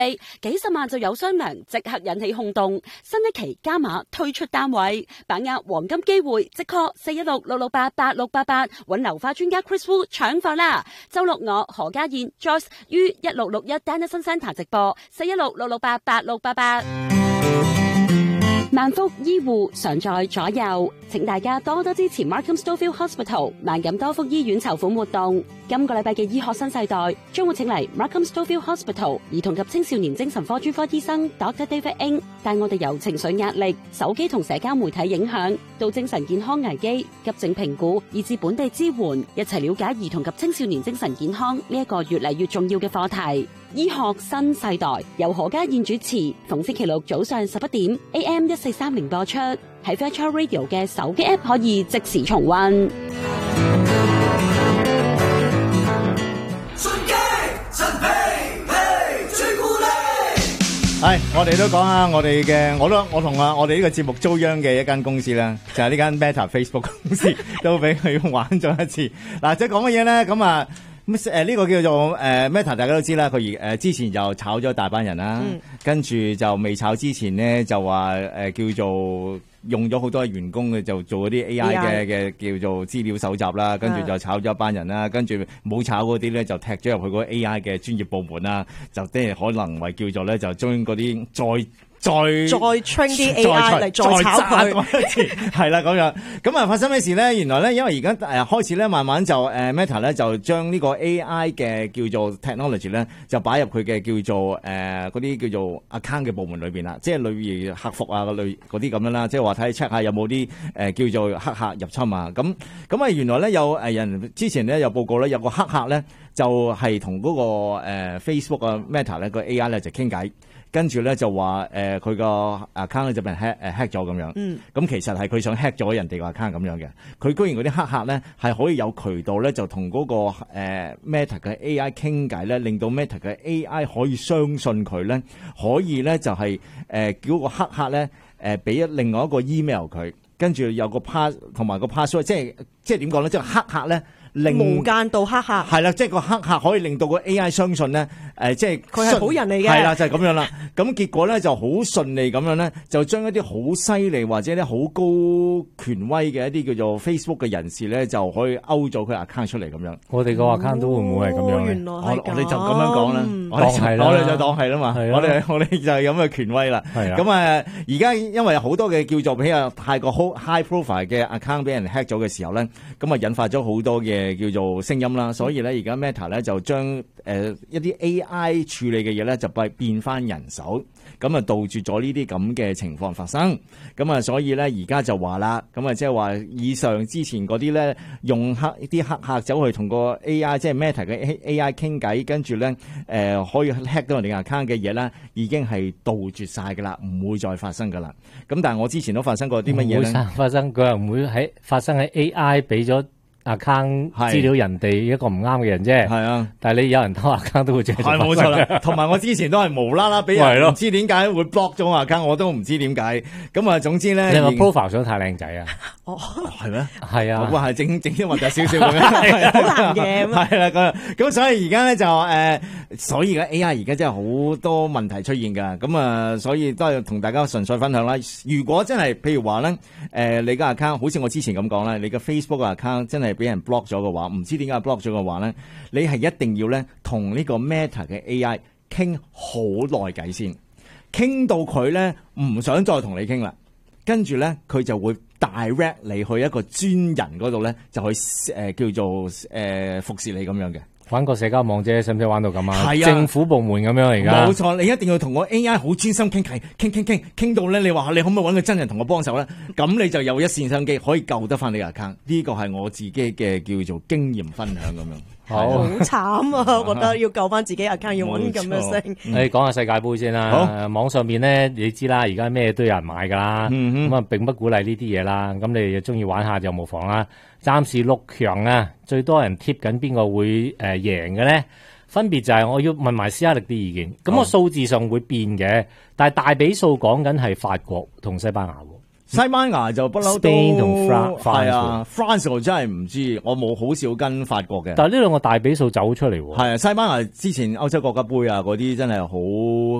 幾十萬就有商量，即刻引起轟動。新一期加碼推出單位，把握黃金機會，即 call 416-668-8688，揾流花專家 Chris Wu 搶貨啦！周六我何家燕 Joyce 於1661 Dennison Centre 直播，416-668-8688。萬福醫護常在左右，請大家多多支持 Markham Stouffville Hospital 萬錦多福醫院籌款活動。今個禮拜嘅醫學新世代將會請嚟 Markham Stouffville Hospital 兒童及青少年精神科專科醫生 Dr. David Ng， 帶我哋由情緒壓力、手機同社交媒體影響到精神健康危機、急症評估，以至本地支援，一齊了解兒童及青少年精神健康呢一個越嚟越重要嘅課題。醫學新世代由何家燕主持，逢星期六早上11點 AM 1430播出，喺 Virtual Radio 嘅手機 App 可以即時重溫。 係，我哋都講下我哋嘅，我同我哋呢個節目遭殃嘅一間公司啦，就係呢間 Meta Facebook 公司，都俾佢玩咗一次。嗱，即係講乜嘢咧？咁啊。咁呢個叫做Meta， 大家都知啦。佢之前就炒咗大班人啦，跟住就未炒之前咧就話叫做用咗好多員工嘅就做嗰啲 AI 嘅叫做資料搜集啦，跟住就炒咗一班人啦，跟住冇炒嗰啲咧就踢咗入去嗰個 AI 嘅專業部門啦，就即係可能為叫做咧就將嗰啲再 train 啲 AI 嚟再炒佢，係啦咁樣。咁啊發生咩事咧？原來咧，因為而家開始咧，慢慢就Meta 咧就將呢個 AI 嘅叫做 technology 咧，就擺入佢嘅叫做嗰啲叫做 account 嘅部門裏邊啦，即係例如客服啊類嗰啲咁樣啦，即係話睇 check 下有冇啲叫做黑客入侵啊。咁啊原來咧有人之前咧有報告咧，有個黑客咧就係同嗰個Facebook 啊 Meta 咧個 AI 咧就傾偈。跟住咧就話佢個 account 咧就俾人 hack 咗咁樣，咁其實係佢想 hack 咗人哋個 account 咁樣嘅。佢居然嗰啲黑客咧係可以有渠道咧就同嗰個Meta 嘅 AI 傾偈咧，令到 Meta 嘅 AI 可以相信佢咧，可以咧就係叫個黑客咧俾另外一個 email 佢，跟住有個 pass 同埋個 password，即係點講咧？即係黑客咧。 無間道黑客係啦，即係個黑客可以令到個 AI 相信咧，即係佢係好人嚟嘅， 係啦，就係咁樣啦。咁結果咧就好順利咁樣咧，就將一啲好犀利或者咧好高權威嘅一啲叫做 Facebook 嘅人士咧，就可以勾咗佢 account 出嚟咁樣。 我哋個 account 都會唔會係咁樣？ 原來係咁， 我哋就咁樣講啦，我哋就當係啦嘛，我哋就係咁嘅權威啦。咁而家因為有好多嘅叫做譬如太過 high profile 嘅 account 俾人 hack 咗嘅時候咧，咁啊引發咗好多嘅叫做聲音啦，所以咧而家 Meta 咧就將一啲 AI 處理嘅嘢咧就變翻人手，咁啊杜絕咗呢啲咁嘅情況發生。咁啊所以咧而家就話啦，咁啊即係話以上之前嗰啲咧用啲黑客走去同個 AI 即係 Meta 嘅 AI 傾偈，跟住咧可以 hack 到人哋 account 嘅嘢咧，已經係杜絕晒噶啦，唔會再發生噶啦。咁但係我之前都發生過啲乜嘢咧？ 發生佢又唔會發生喺 AI 俾咗account 資料人哋一個唔啱嘅人啫，係啊，但係你有人偷 account 都會借， 係冇錯啦。同埋我之前都係無啦啦俾人唔知點解會 block 咗我 account，我都唔知點解。咁啊，總之咧， 你個 profile 相太靚仔啊！ 哦，係咩？ 係啊， 我係整啲核突少少咁樣， 好難嘅。 係啦，咁所以而家咧就所以而家 AI 而家真係好多問題出現㗎。咁啊，所以都係同大家純粹分享啦。如果真係譬如話咧，你個 account 好似我之前咁講啦，你個 Facebook account 真係俾人 block 咗嘅話，唔知點解 block 咗嘅話咧，你係一定要咧同呢個 Meta 嘅 AI 傾好耐偈先，傾到佢咧唔想再同你傾啦，跟住咧佢就會 direct 你去一個專人嗰度咧，就去叫做服侍你咁樣嘅。 玩個社交網啫，使唔使玩到咁啊？ 係啊， 政府部門咁樣而家。 冇錯，你一定要同個 AI 好專心傾偈，傾到咧，你話你可唔可以揾個真人同我幫手咧？咁你就有一線生機，可以救得翻你嘅 account。呢個係我自己嘅叫做經驗分享咁樣。 好慘啊！我覺得要救翻自己 account 要揾咁嘅聲。 你講下世界盃先啦。網上面咧，你知啦，而家咩都有人買㗎啦。咁啊，並不鼓勵呢啲嘢啦。咁你哋中意玩下就無妨啦。暫時6強啊，最多人貼緊邊個會贏嘅咧？分別就係我要問埋斯克力啲意見。咁我數字上會變嘅，但係大比數講緊係法國同西班牙喎。 西班牙就不嬲都 Spain 同 France 係啊 ，France 我真係唔知，我冇好少跟法國嘅。 但係呢兩個大比數走出嚟喎。 係啊，西班牙之前歐洲國家杯啊嗰啲真係好。